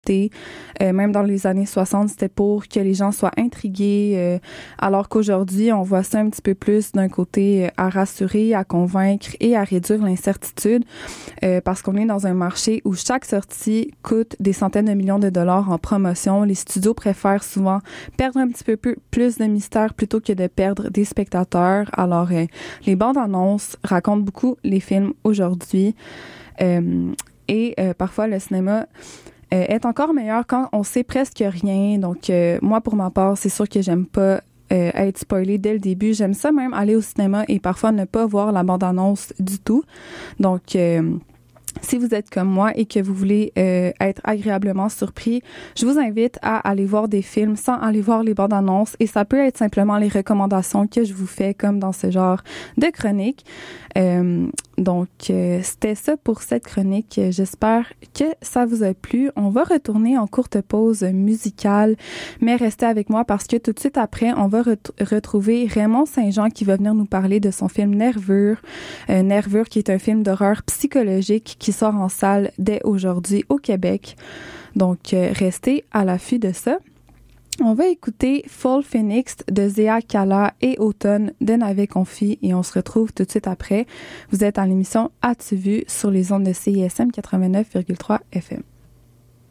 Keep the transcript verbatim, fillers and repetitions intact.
Euh, même dans les années soixante, c'était pour que les gens soient intrigués, euh, alors qu'aujourd'hui, on voit ça un petit peu plus d'un côté euh, à rassurer, à convaincre et à réduire l'incertitude, euh, parce qu'on est dans un marché où chaque sortie coûte des centaines de millions de dollars en promotion. Les studios préfèrent souvent perdre un petit peu plus de mystère plutôt que de perdre des spectateurs. Alors, euh, les bandes annonces racontent beaucoup les films aujourd'hui, euh, et euh, parfois le cinéma Euh, est encore meilleur quand on sait presque rien. Donc, euh, moi, pour ma part, c'est sûr que j'aime pas euh, être spoilée dès le début. J'aime ça même aller au cinéma et parfois ne pas voir la bande-annonce du tout. Donc, euh, si vous êtes comme moi et que vous voulez euh, être agréablement surpris, je vous invite à aller voir des films sans aller voir les bandes annonces, et ça peut être simplement les recommandations que je vous fais comme dans ce genre de chronique. Euh, donc, euh, c'était ça pour cette chronique. J'espère que ça vous a plu. On va retourner en courte pause musicale, mais restez avec moi parce que tout de suite après, on va ret- retrouver Raymond Saint-Jean qui va venir nous parler de son film Nervure. Euh, Nervure qui est un film d'horreur psychologique qui sort en salle dès aujourd'hui au Québec. Donc, euh, restez à l'affût de ça. On va écouter Fall Phoenix de Zéa Kala et Automne de Navet Confi et on se retrouve tout de suite après. Vous êtes à l'émission As-tu vu sur les ondes de C I S M quatre-vingt-neuf virgule trois F M.